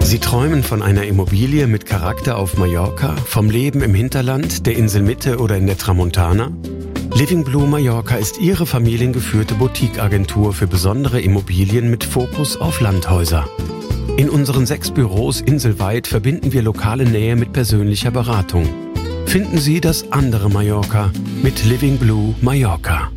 Sie träumen von einer Immobilie mit Charakter auf Mallorca, vom Leben im Hinterland, der Inselmitte oder in der Tramontana? Living Blue Mallorca ist Ihre familiengeführte Boutique-Agentur für besondere Immobilien mit Fokus auf Landhäuser. In unseren 6 Büros inselweit verbinden wir lokale Nähe mit persönlicher Beratung. Finden Sie das andere Mallorca mit Living Blue Mallorca.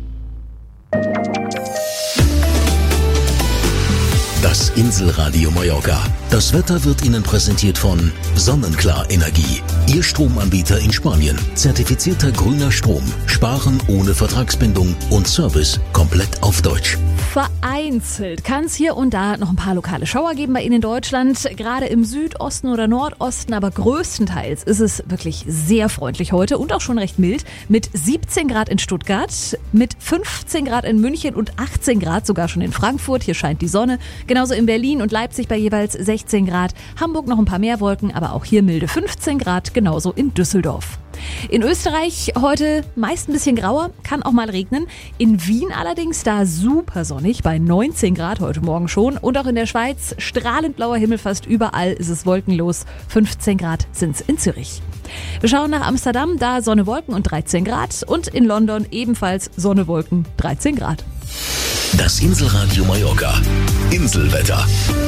Das Inselradio Mallorca. Das Wetter wird Ihnen präsentiert von Sonnenklar Energie. Ihr Stromanbieter in Spanien. Zertifizierter grüner Strom. Sparen ohne Vertragsbindung und Service komplett auf Deutsch. Vereinzelt kann es hier und da noch ein paar lokale Schauer geben bei Ihnen in Deutschland. Gerade im Südosten oder Nordosten, aber größtenteils ist es wirklich sehr freundlich heute und auch schon recht mild. Mit 17 Grad in Stuttgart, mit 15 Grad in München und 18 Grad sogar schon in Frankfurt. Hier scheint die Sonne. Genauso in Berlin und Leipzig bei jeweils 16 Grad. Hamburg noch ein paar mehr Wolken, aber auch hier milde 15 Grad, genauso in Düsseldorf. In Österreich heute meist ein bisschen grauer, kann auch mal regnen. In Wien allerdings da super sonnig, bei 19 Grad heute Morgen schon. Und auch in der Schweiz strahlend blauer Himmel, fast überall ist es wolkenlos. 15 Grad sind es in Zürich. Wir schauen nach Amsterdam, da Sonne, Wolken und 13 Grad. Und in London ebenfalls Sonne, Wolken, 13 Grad. Das Inselradio Mallorca. Inselwetter.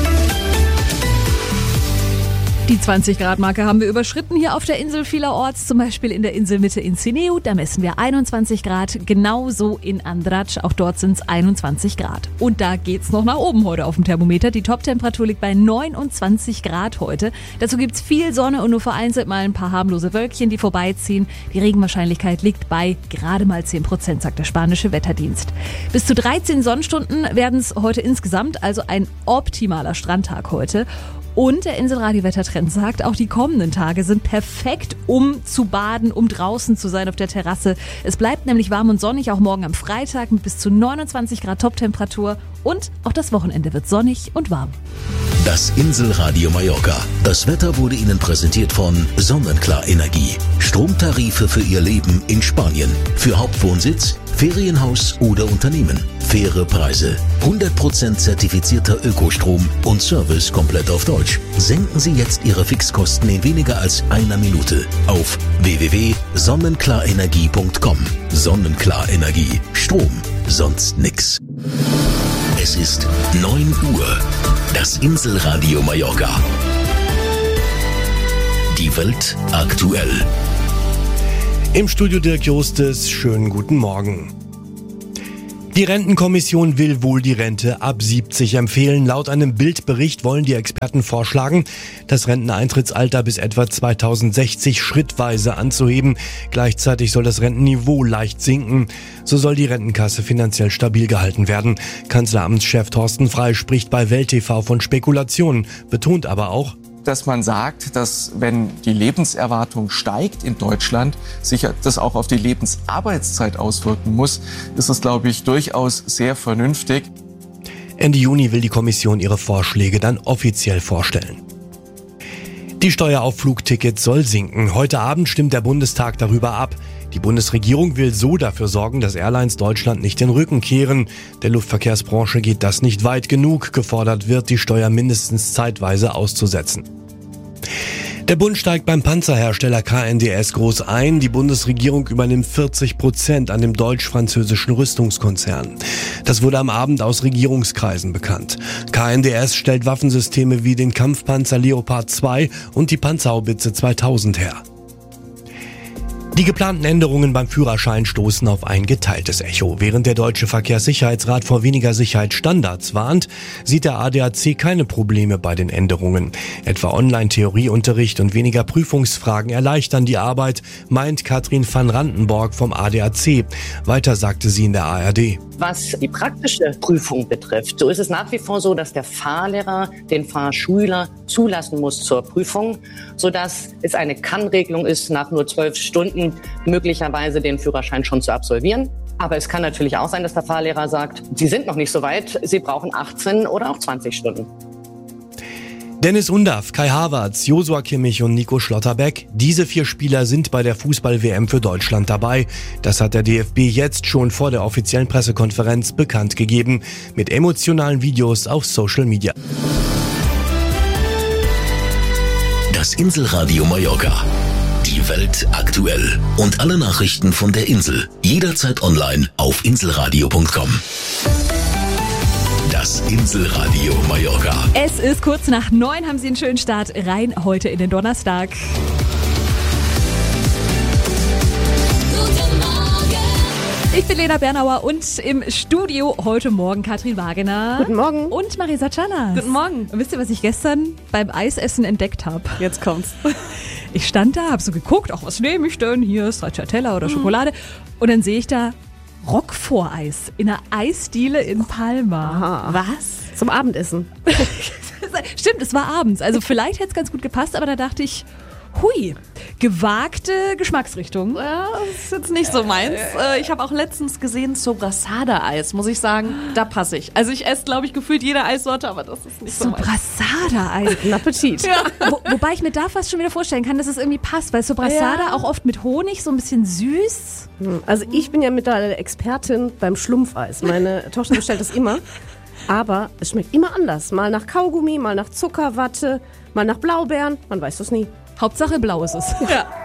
Die 20-Grad-Marke haben wir überschritten hier auf der Insel vielerorts, zum Beispiel in der Inselmitte in Cineu, da messen wir 21 Grad, genauso in Andratx, auch dort sind es 21 Grad. Und da geht's noch nach oben heute auf dem Thermometer, die Toptemperatur liegt bei 29 Grad heute. Dazu gibt's viel Sonne und nur vereinzelt mal ein paar harmlose Wölkchen, die vorbeiziehen. Die Regenwahrscheinlichkeit liegt bei gerade mal 10%, sagt der spanische Wetterdienst. Bis zu 13 Sonnenstunden werden es heute insgesamt, also ein optimaler Strandtag heute. Und der Inselradio-Wettertrend sagt, auch die kommenden Tage sind perfekt, um zu baden, um draußen zu sein auf der Terrasse. Es bleibt nämlich warm und sonnig, auch morgen am Freitag mit bis zu 29 Grad Toptemperatur. Und auch das Wochenende wird sonnig und warm. Das Inselradio Mallorca. Das Wetter wurde Ihnen präsentiert von Sonnenklar Energie. Stromtarife für Ihr Leben in Spanien. Für Hauptwohnsitz, Ferienhaus oder Unternehmen. Faire Preise. 100% zertifizierter Ökostrom und Service komplett auf Deutsch. Senken Sie jetzt Ihre Fixkosten in weniger als einer Minute auf www.sonnenklarenergie.com. Sonnenklar Energie. Strom. Sonst nix. Es ist 9 Uhr. Das Inselradio Mallorca. Die Welt aktuell. Im Studio Dirk Justes, schönen guten Morgen. Die Rentenkommission will wohl die Rente ab 70 empfehlen. Laut einem Bildbericht wollen die Experten vorschlagen, das Renteneintrittsalter bis etwa 2060 schrittweise anzuheben. Gleichzeitig soll das Rentenniveau leicht sinken. So soll die Rentenkasse finanziell stabil gehalten werden. Kanzleramtschef Thorsten Frey spricht bei Welt TV von Spekulationen, betont aber auch, dass man sagt, dass wenn die Lebenserwartung steigt in Deutschland, sich das auch auf die Lebensarbeitszeit auswirken muss, ist es, glaube ich, durchaus sehr vernünftig. Ende Juni will die Kommission ihre Vorschläge dann offiziell vorstellen. Die Steuer auf Flugtickets soll sinken. Heute Abend stimmt der Bundestag darüber ab. Die Bundesregierung will so dafür sorgen, dass Airlines Deutschland nicht den Rücken kehren. Der Luftverkehrsbranche geht das nicht weit genug. Gefordert wird, die Steuer mindestens zeitweise auszusetzen. Der Bund steigt beim Panzerhersteller KNDS groß ein. Die Bundesregierung übernimmt 40% an dem deutsch-französischen Rüstungskonzern. Das wurde am Abend aus Regierungskreisen bekannt. KNDS stellt Waffensysteme wie den Kampfpanzer Leopard 2 und die Panzerhaubitze 2000 her. Die geplanten Änderungen beim Führerschein stoßen auf ein geteiltes Echo. Während der Deutsche Verkehrssicherheitsrat vor weniger Sicherheitsstandards warnt, sieht der ADAC keine Probleme bei den Änderungen. Etwa Online-Theorieunterricht und weniger Prüfungsfragen erleichtern die Arbeit, meint Katrin van Randenborg vom ADAC. Weiter sagte sie in der ARD. Was die praktische Prüfung betrifft, so ist es nach wie vor so, dass der Fahrlehrer den Fahrschüler zulassen muss zur Prüfung, sodass es eine Kann-Regelung ist, nach nur 12 Stunden möglicherweise den Führerschein schon zu absolvieren. Aber es kann natürlich auch sein, dass der Fahrlehrer sagt, Sie sind noch nicht so weit, Sie brauchen 18 oder auch 20 Stunden. Dennis Undaff, Kai Havertz, Joshua Kimmich und Nico Schlotterbeck. Diese 4 Spieler sind bei der Fußball-WM für Deutschland dabei. Das hat der DFB jetzt schon vor der offiziellen Pressekonferenz bekannt gegeben. Mit emotionalen Videos auf Social Media. Das Inselradio Mallorca. Die Welt aktuell. Und alle Nachrichten von der Insel. Jederzeit online auf inselradio.com. Das Inselradio Mallorca. Es ist kurz nach 9, haben Sie einen schönen Start rein heute in den Donnerstag. Ich bin Lena Bernauer und im Studio heute Morgen Katrin Wagener. Guten Morgen. Und Marisa Callas. Guten Morgen. Und wisst ihr, was ich gestern beim Eisessen entdeckt habe? Jetzt kommt's. Ich stand da, habe so geguckt, ach, was nehme ich denn? Hier Stracciatella oder Schokolade. Und dann sehe ich da Roquefort-Eis in einer Eisdiele in Palma. Aha. Was? Zum Abendessen. Stimmt, es war abends. Also vielleicht hätte es ganz gut gepasst, aber da dachte ich, hui, gewagte Geschmacksrichtung. Ja, das ist jetzt nicht so meins. Ich habe auch letztens gesehen Sobrasada-Eis, muss ich sagen, da passe ich. Also ich esse, glaube ich, gefühlt jede Eissorte, aber das ist nicht so meins. Sobrasada-Eis. Guten Appetit. Ja. Wobei ich mir da fast schon wieder vorstellen kann, dass es irgendwie passt, weil Sobrasada auch oft mit Honig, so ein bisschen süß. Also ich bin ja mittlerweile Expertin beim Schlumpfeis. Meine Tochter bestellt das immer, aber es schmeckt immer anders. Mal nach Kaugummi, mal nach Zuckerwatte, mal nach Blaubeeren, man weiß das nie. Hauptsache blau ist es. Ja.